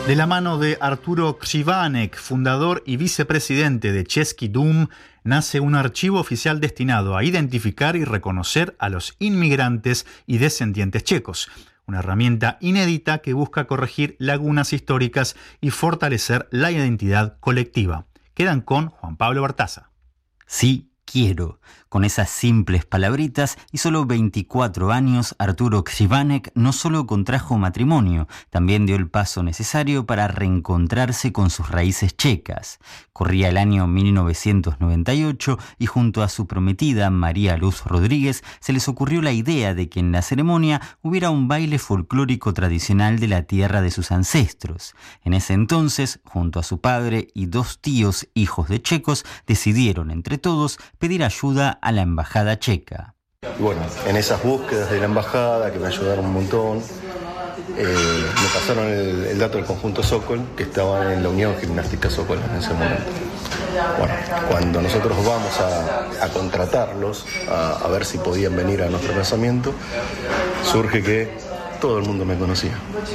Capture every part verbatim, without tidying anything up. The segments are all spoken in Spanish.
De la mano de Arturo Křivánek, fundador y vicepresidente de Český dům, nace un archivo oficial destinado a identificar y reconocer a los inmigrantes y descendientes checos. Una herramienta inédita que busca corregir lagunas históricas y fortalecer la identidad colectiva. Quedan con Juan Pablo Bartaza. Sí, quiero. Con esas simples palabritas y solo veinticuatro años, Arturo Křivánek no solo contrajo matrimonio, también dio el paso necesario para reencontrarse con sus raíces checas. Corría el año mil novecientos noventa y ocho y junto a su prometida María Luz Rodríguez se les ocurrió la idea de que en la ceremonia hubiera un baile folclórico tradicional de la tierra de sus ancestros. En ese entonces, junto a su padre y dos tíos hijos de checos, decidieron entre todos pedir ayuda a la embajada checa. Y bueno, en esas búsquedas de la embajada, que me ayudaron un montón, eh, me pasaron el, el dato del conjunto Sokol, que estaba en la Unión Gimnástica Sokol en ese momento. Bueno, cuando nosotros vamos a, a contratarlos, a, a ver si podían venir a nuestro casamiento, surge que todo el mundo me conocía,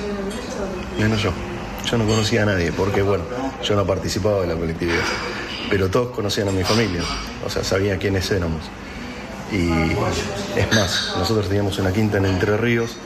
menos yo. Yo no conocía a nadie, porque bueno, yo no participaba de la colectividad, pero todos conocían a mi familia, o sea, sabían quiénes éramos. Y es más, nosotros teníamos una quinta en Entre Ríos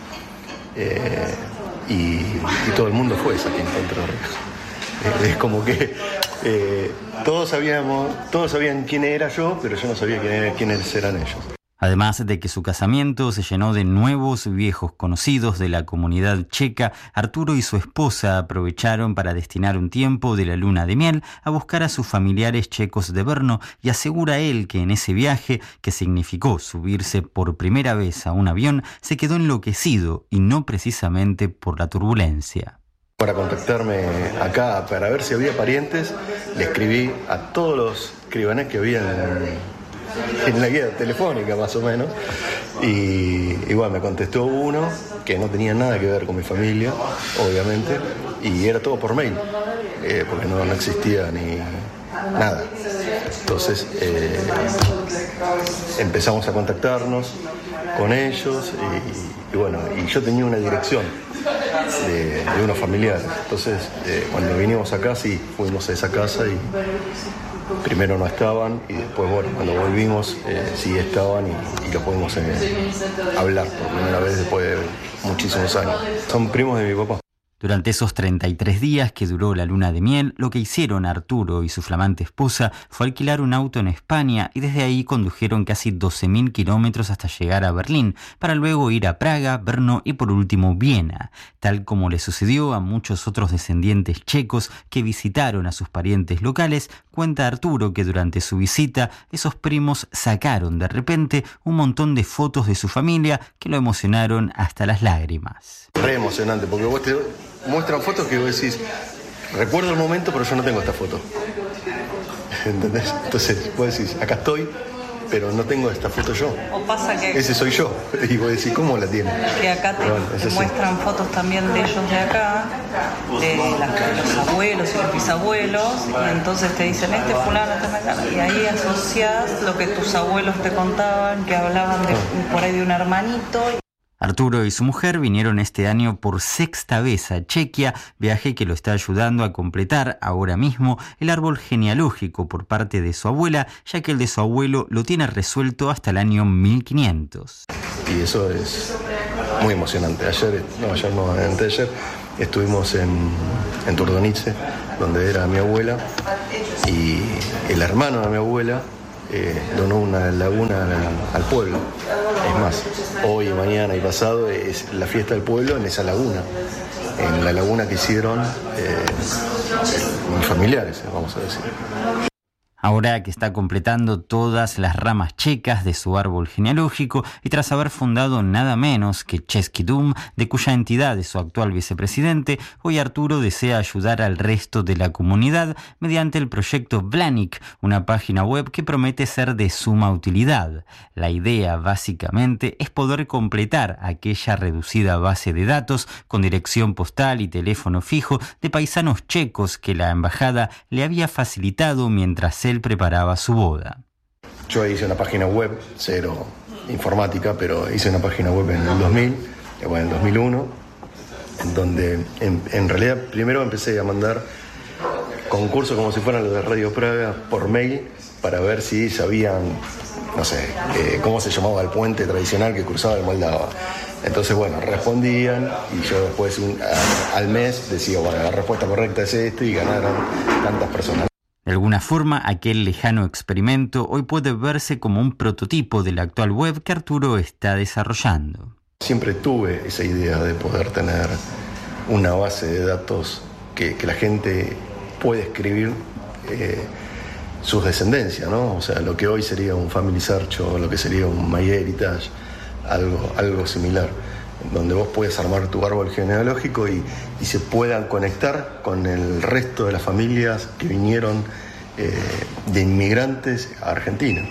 eh, y, y todo el mundo fue a esa quinta en Entre Ríos. Eh, es como que eh, todos sabíamos, todos sabían quién era yo, pero yo no sabía quién era, quiénes eran ellos. Además de que su casamiento se llenó de nuevos viejos conocidos de la comunidad checa, Arturo y su esposa aprovecharon para destinar un tiempo de la luna de miel a buscar a sus familiares checos de Brno y asegura él que en ese viaje, que significó subirse por primera vez a un avión, se quedó enloquecido y no precisamente por la turbulencia. Para contactarme acá, para ver si había parientes, le escribí a todos los Křivánek que había en... en la guía telefónica más o menos, y igual me contestó uno que no tenía nada que ver con mi familia, obviamente, y era todo por mail, eh, porque no, no existía ni nada. Entonces eh, empezamos a contactarnos con ellos y, y bueno, y yo tenía una dirección de, de unos familiares. Entonces eh, cuando vinimos acá sí fuimos a esa casa y primero no estaban y después, bueno, cuando volvimos eh, sí estaban y, y lo pudimos eh, hablar por primera vez después de muchísimos años. Son primos de mi papá. Durante esos treinta y tres días que duró la luna de miel, lo que hicieron Arturo y su flamante esposa fue alquilar un auto en España y desde ahí condujeron casi doce mil kilómetros hasta llegar a Berlín, para luego ir a Praga, Brno y por último Viena, tal como le sucedió a muchos otros descendientes checos que visitaron a sus parientes locales. Cuenta Arturo que durante su visita esos primos sacaron de repente un montón de fotos de su familia que lo emocionaron hasta las lágrimas. Re emocionante, porque vos te muestran fotos que vos decís, recuerdo el momento, pero yo no tengo esta foto. ¿Entendés? Entonces vos decís, acá estoy, pero no tengo esta foto yo. O pasa que... Ese soy yo. Y vos decís, ¿cómo la tiene? Que acá te, bueno, te muestran sí. fotos también de ellos de acá, de, las, de los abuelos y los bisabuelos, y entonces te dicen, este fulano, este mecano, y ahí asociás lo que tus abuelos te contaban, que hablaban de, por ahí de un hermanito. Arturo y su mujer vinieron este año por sexta vez a Chequia, viaje que lo está ayudando a completar ahora mismo el árbol genealógico por parte de su abuela, ya que el de su abuelo lo tiene resuelto hasta el año mil quinientos. Y eso es muy emocionante. Ayer, no, ayer no, anteayer, estuvimos en, en Turdonice, donde era mi abuela, y el hermano de mi abuela Eh, donó una laguna al, al pueblo. Es más, hoy, mañana y pasado es la fiesta del pueblo en esa laguna, en la laguna que hicieron eh, mis familiares, vamos a decir. Ahora que está completando todas las ramas checas de su árbol genealógico y tras haber fundado nada menos que Český dům, de cuya entidad es su actual vicepresidente, hoy Arturo desea ayudar al resto de la comunidad mediante el proyecto Blanik, una página web que promete ser de suma utilidad. La idea, básicamente, es poder completar aquella reducida base de datos con dirección postal y teléfono fijo de paisanos checos que la embajada le había facilitado mientras él preparaba su boda. Yo hice una página web, cero informática, pero hice una página web en el dos mil, bueno, en el dos mil uno, donde en, en realidad primero empecé a mandar concursos como si fueran los de Radio Praga por mail para ver si sabían, no sé, eh, cómo se llamaba el puente tradicional que cruzaba el Moldava. Entonces, bueno, respondían y yo después un, a, al mes decía, bueno, la respuesta correcta es esta y ganaron tantas personas. De alguna forma, aquel lejano experimento hoy puede verse como un prototipo de la actual web que Arturo está desarrollando. Siempre tuve esa idea de poder tener una base de datos que, que la gente puede escribir eh, sus descendencias, ¿no? O sea, lo que hoy sería un Family Search o lo que sería un MyHeritage, algo, algo similar, donde vos puedes armar tu árbol genealógico y, y se puedan conectar con el resto de las familias que vinieron eh, de inmigrantes a Argentina.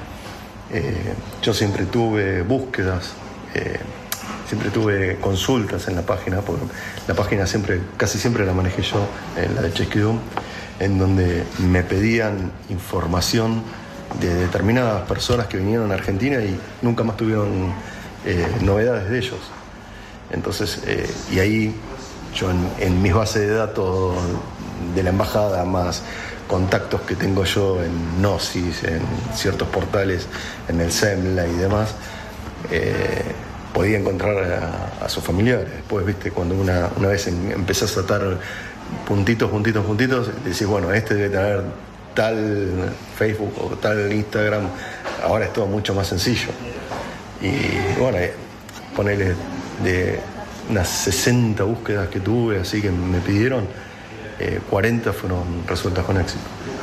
Eh, yo siempre tuve búsquedas, eh, siempre tuve consultas en la página, porque la página siempre, casi siempre la manejé yo, eh, la de Český dům, en donde me pedían información de determinadas personas que vinieron a Argentina y nunca más tuvieron eh, novedades de ellos. Entonces, eh, y ahí yo en, en mis bases de datos de la embajada, más contactos que tengo yo en Gnosis, en ciertos portales, en el SEMLA y demás, eh, podía encontrar a, a sus familiares. Después, viste, cuando una, una vez en, empezás a atar puntitos, puntitos, puntitos, decís, bueno, este debe tener tal Facebook o tal Instagram. Ahora es todo mucho más sencillo. Y bueno, ponele de unas sesenta búsquedas que tuve, así que me pidieron, eh, cuarenta fueron resueltas con éxito.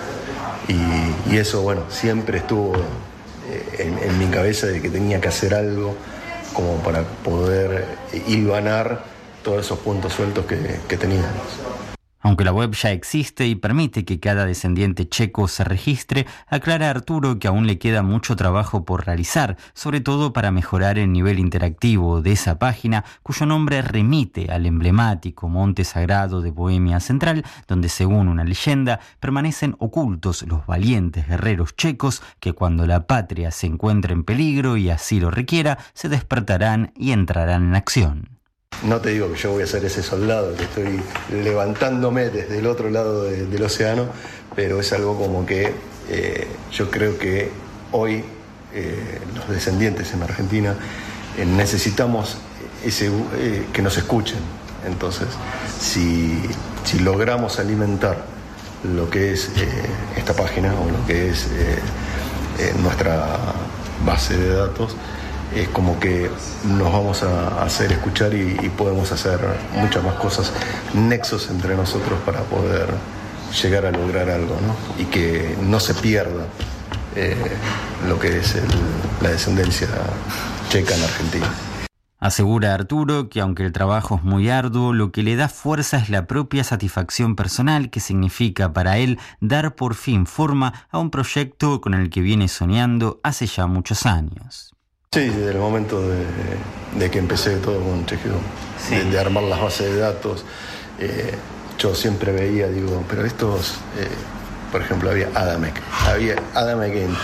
Y, y eso, bueno, siempre estuvo eh, en, en mi cabeza de que tenía que hacer algo como para poder hilvanar todos esos puntos sueltos que, que teníamos. Aunque la web ya existe y permite que cada descendiente checo se registre, aclara Arturo que aún le queda mucho trabajo por realizar, sobre todo para mejorar el nivel interactivo de esa página, cuyo nombre remite al emblemático Monte Sagrado de Bohemia Central, donde, según una leyenda, permanecen ocultos los valientes guerreros checos que, cuando la patria se encuentre en peligro y así lo requiera, se despertarán y entrarán en acción. No te digo que yo voy a ser ese soldado que estoy levantándome desde el otro lado de, del océano, pero es algo como que eh, yo creo que hoy eh, los descendientes en Argentina eh, necesitamos ese, eh, que nos escuchen. Entonces, si, si logramos alimentar lo que es eh, esta página o lo que es eh, eh, nuestra base de datos, es como que nos vamos a hacer escuchar y, y podemos hacer muchas más cosas, nexos entre nosotros para poder llegar a lograr algo, ¿no? Y que no se pierda eh, lo que es el, la descendencia checa en Argentina. Asegura Arturo que aunque el trabajo es muy arduo, lo que le da fuerza es la propia satisfacción personal que significa para él dar por fin forma a un proyecto con el que viene soñando hace ya muchos años. Sí, desde el momento de, de que empecé todo con Český dům, sí. de, de armar las bases de datos, eh, yo siempre veía, digo, pero estos, eh, por ejemplo, había Adamek, había Adamek en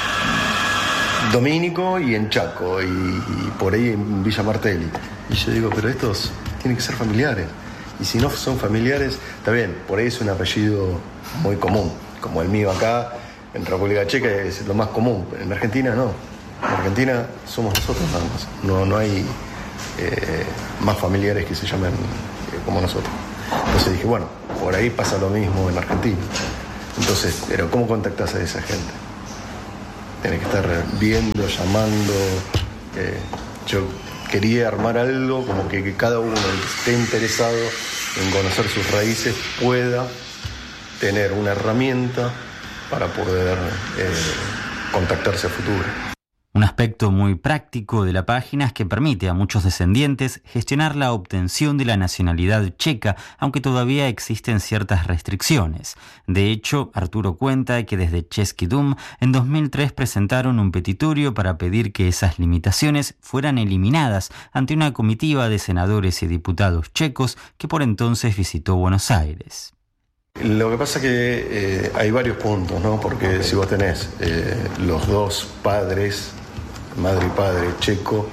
Domínico y en Chaco, y, y por ahí en Villa Martelli. Y yo digo, pero estos tienen que ser familiares, y si no son familiares, está bien, por ahí es un apellido muy común, como el mío acá, en República Checa es lo más común, en Argentina no. En Argentina somos nosotros nada más, no, no hay eh, más familiares que se llamen eh, como nosotros. Entonces dije, bueno, por ahí pasa lo mismo en Argentina. Entonces, pero ¿cómo contactás a esa gente? Tienes que estar viendo, llamando. Eh, yo quería armar algo como que, que cada uno que esté interesado en conocer sus raíces pueda tener una herramienta para poder eh, contactarse a futuro. Un aspecto muy práctico de la página es que permite a muchos descendientes gestionar la obtención de la nacionalidad checa, aunque todavía existen ciertas restricciones. De hecho, Arturo cuenta que desde Český dům en dos mil tres presentaron un petitorio para pedir que esas limitaciones fueran eliminadas ante una comitiva de senadores y diputados checos que por entonces visitó Buenos Aires. Lo que pasa es que eh, hay varios puntos, ¿no? Porque si vos tenés eh, los dos padres, madre y padre checo,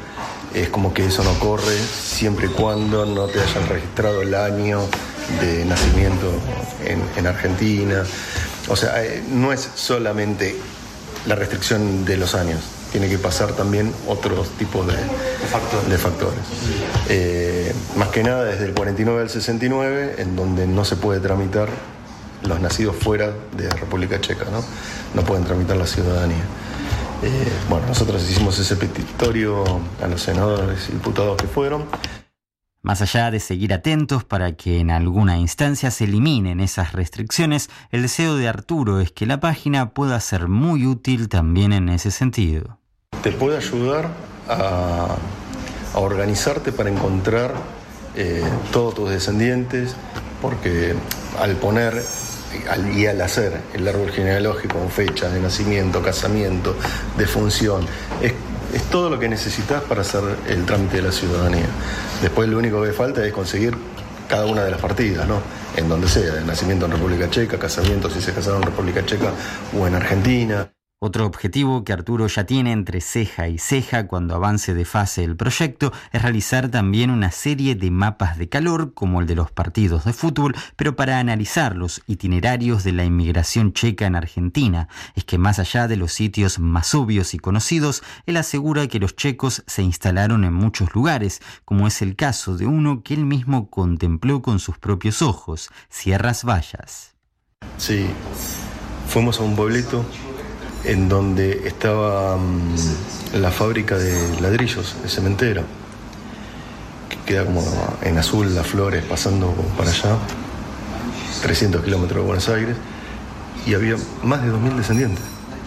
es como que eso no corre siempre y cuando no te hayan registrado el año de nacimiento en, en Argentina. O sea, no es solamente la restricción de los años, tiene que pasar también otros tipos de, de factores. Eh, más que nada desde el cuarenta y nueve al sesenta y nueve, en donde no se puede tramitar los nacidos fuera de República Checa, ¿no? No pueden tramitar la ciudadanía. Eh, bueno, nosotros hicimos ese petitorio a los senadores y diputados que fueron. Más allá de seguir atentos para que en alguna instancia se eliminen esas restricciones, el deseo de Arturo es que la página pueda ser muy útil también en ese sentido. Te puede ayudar a, a organizarte para encontrar eh, todos tus descendientes, porque al poner al, y al hacer el árbol genealógico con fecha de nacimiento, casamiento, defunción, es Es todo lo que necesitas para hacer el trámite de la ciudadanía. Después lo único que falta es conseguir cada una de las partidas, ¿no? En donde sea, de nacimiento en República Checa, casamiento si se casaron en República Checa o en Argentina. Otro objetivo que Arturo ya tiene entre ceja y ceja cuando avance de fase el proyecto es realizar también una serie de mapas de calor como el de los partidos de fútbol, pero para analizar los itinerarios de la inmigración checa en Argentina. Es que más allá de los sitios más obvios y conocidos, él asegura que los checos se instalaron en muchos lugares, como es el caso de uno que él mismo contempló con sus propios ojos, Sierras Vallas. Sí, fuimos a un pueblito en donde estaba um, la fábrica de ladrillos, el cementero, que queda como en azul, Las Flores, pasando para allá, trescientos kilómetros de Buenos Aires, y había más de dos mil descendientes.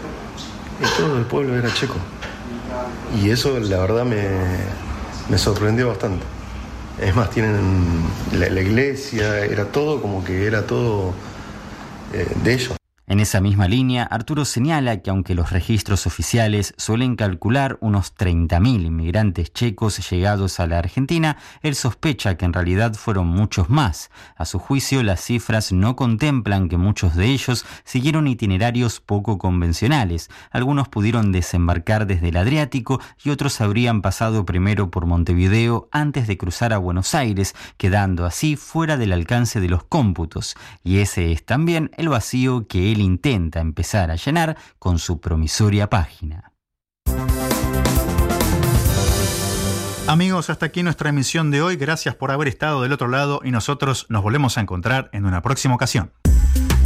Y todo el pueblo era checo. Y eso, la verdad, me, me sorprendió bastante. Es más, tienen la, la iglesia, era todo como que era todo eh, de ellos. En esa misma línea, Arturo señala que aunque los registros oficiales suelen calcular unos treinta mil inmigrantes checos llegados a la Argentina, él sospecha que en realidad fueron muchos más. A su juicio, las cifras no contemplan que muchos de ellos siguieron itinerarios poco convencionales. Algunos pudieron desembarcar desde el Adriático y otros habrían pasado primero por Montevideo antes de cruzar a Buenos Aires, quedando así fuera del alcance de los cómputos. Y ese es también el vacío que él Él intenta empezar a llenar con su promisoria página. Amigos, hasta aquí nuestra emisión de hoy. Gracias por haber estado del otro lado y nosotros nos volvemos a encontrar en una próxima ocasión.